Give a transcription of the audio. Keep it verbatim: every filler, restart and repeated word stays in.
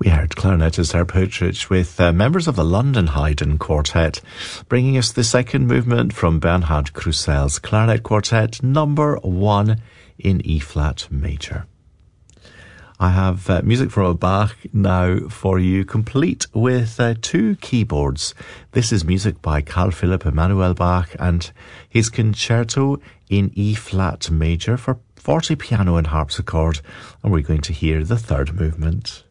We heard clarinetist Herb Hotrich with uh, members of the London Haydn Quartet, bringing us the second movement from Bernhard Krusell's Clarinet Quartet, number one in E-flat major. I have uh, music from Bach now for you, complete with uh, two keyboards. This is music by Carl Philipp Emanuel Bach and his concerto in E-flat major for forte piano and harpsichord, and we're going to hear the third movement.